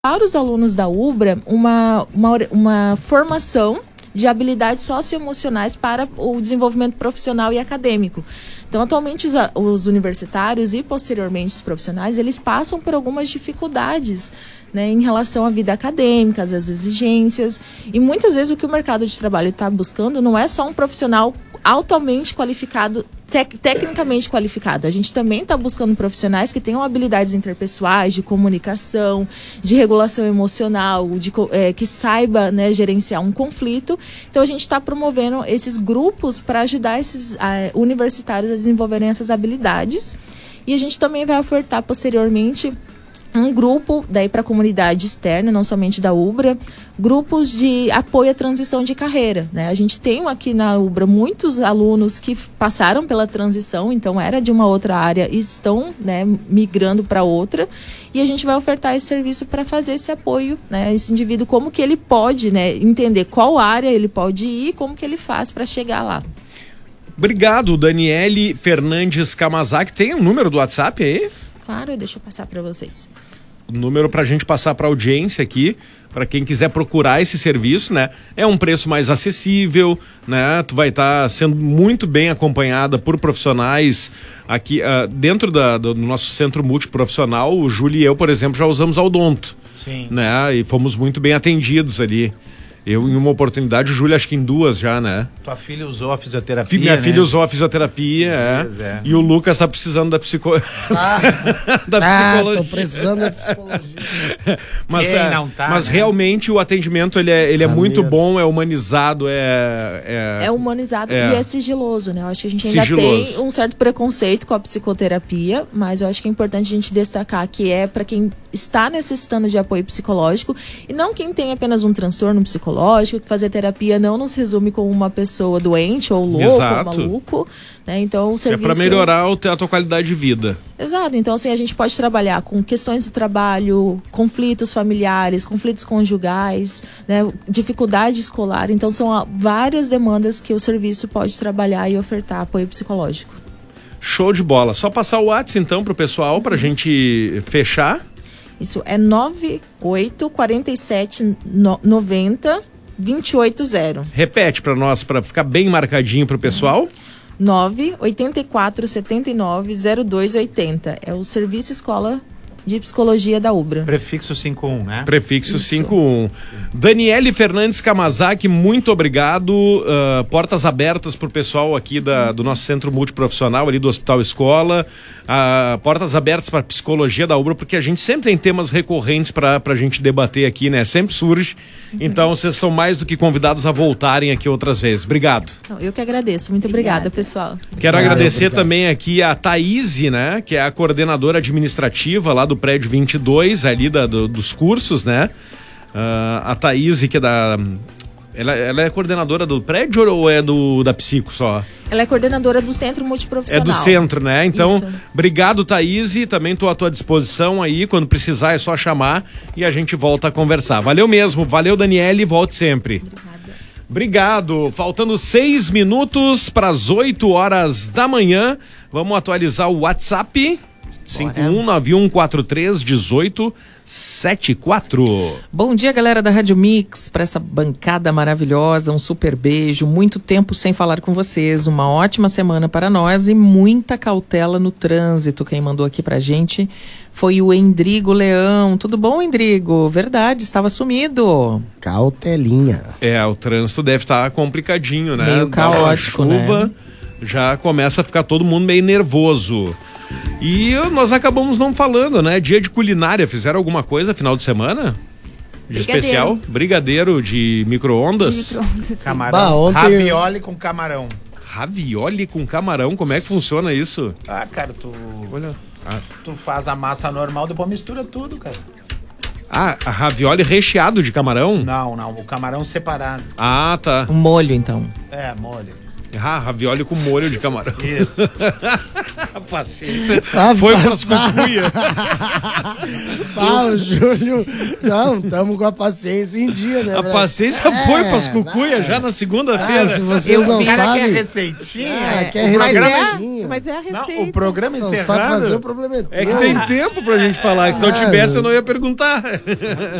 para os alunos da UBRA uma formação de habilidades socioemocionais para o desenvolvimento profissional e acadêmico. Então, atualmente, os universitários e, posteriormente, os profissionais, eles passam por algumas dificuldades, né, em relação à vida acadêmica, às exigências. E, muitas vezes, o que o mercado de trabalho está buscando não é só um profissional altamente qualificado, tecnicamente qualificado. A gente também está buscando profissionais que tenham habilidades interpessoais, de comunicação, de regulação emocional, que saiba, né, gerenciar um conflito. Então, a gente está promovendo esses grupos para ajudar esses universitários a desenvolverem essas habilidades. E a gente também vai ofertar posteriormente um grupo daí para a comunidade externa, não somente da UBRA, grupos de apoio à transição de carreira, né? A gente tem aqui na UBRA muitos alunos que passaram pela transição, então era de uma outra área e estão, né, migrando para outra, e a gente vai ofertar esse serviço para fazer esse apoio, né, esse indivíduo, como que ele pode, né, entender qual área ele pode ir, como que ele faz para chegar lá. Obrigado, Daniele Fernandes Kamazaki. Tem um número do WhatsApp aí? Claro, deixa eu passar para vocês. O número para a gente passar para a audiência aqui, para quem quiser procurar esse serviço, né? É um preço mais acessível, né? Tu vai estar sendo muito bem acompanhada por profissionais aqui dentro do nosso centro multiprofissional. O Júlio e eu, por exemplo, já usamos a Odonto. Sim. Né? E fomos muito bem atendidos ali. Eu, em uma oportunidade, o Júlio, acho que em duas já, né? Tua filha usou a fisioterapia, Minha né? filha usou a fisioterapia, E o Lucas tá precisando da psicologia. Tô precisando da psicologia. Mas realmente o atendimento, ele é muito bom, é humanizado, É humanizado e é sigiloso, né? Eu acho que a gente ainda tem um certo preconceito com a psicoterapia, mas eu acho que é importante a gente destacar que é para quem está necessitando de apoio psicológico e não quem tem apenas um transtorno psicológico, que fazer terapia não nos resume como uma pessoa doente ou louco, ou maluco, né? Então o serviço... É para melhorar a tua qualidade de vida. Exato, então assim, a gente pode trabalhar com questões do trabalho, conflitos familiares, conflitos conjugais, né, dificuldade escolar, então são várias demandas que o serviço pode trabalhar e ofertar apoio psicológico. Show de bola, só passar o WhatsApp então pro pessoal, pra gente fechar. Isso é 98 47 90 280. Repete para nós, para ficar bem marcadinho pro pessoal. 984 79 0280. É o Serviço Escola de Psicologia da UBRA. Prefixo 51, né? Prefixo 51. Daniele Fernandes Kamazaki, muito obrigado. Portas abertas pro pessoal aqui do nosso centro multiprofissional ali do Hospital Escola. Portas abertas para psicologia da UBRA, porque a gente sempre tem temas recorrentes para a gente debater aqui, né? Sempre surge. Então, vocês são mais do que convidados a voltarem aqui outras vezes. Obrigado. Eu que agradeço. Muito obrigada, pessoal. Quero agradecer também aqui a Thaís, né? Que é a coordenadora administrativa lá do prédio 22, ali dos cursos, né? A Thaís, que é da... Ela é coordenadora do prédio ou é da Psico só? Ela é coordenadora do Centro Multiprofissional. É do centro, né? Então, Isso. Obrigado, Thaís. Também estou à tua disposição aí. Quando precisar é só chamar e a gente volta a conversar. Valeu mesmo. Valeu, Daniele. Volte sempre. Obrigado. Faltando 6 minutos para as 8 horas da manhã. Vamos atualizar o WhatsApp. 5191431874. Bom dia, galera da Rádio Mix, para essa bancada maravilhosa, um super beijo, muito tempo sem falar com vocês, uma ótima semana para nós e muita cautela no trânsito. Quem mandou aqui pra gente foi o Endrigo Leão. Tudo bom, Endrigo? Verdade, estava sumido. Cautelinha. O trânsito deve estar complicadinho, né? Meio caótico, chuva, né? Já começa a ficar todo mundo meio nervoso. E nós acabamos não falando, né? Dia de culinária, fizeram alguma coisa final de semana? De especial? Brigadeiro de micro-ondas? Camarão. Ravioli com camarão. Ravioli com camarão? Como é que funciona isso? Cara, tu faz a massa normal, depois mistura tudo, cara. A ravioli recheado de camarão? Não, o camarão separado. Tá. Um molho, então. Molho. Ravioli com molho de camarão. Isso. A paciência foi pras cucuias. O Júlio... Não, estamos com a paciência em dia, né? A paciência foi pras cucuias já na segunda-feira. Se vocês não sabem... quer receitinha. Quer receitinha. Mas é a receita. Não, o programa Não sabe encerrando... fazer, o problema é É que teu. tem tempo pra gente falar. Se não tivesse, eu não ia perguntar.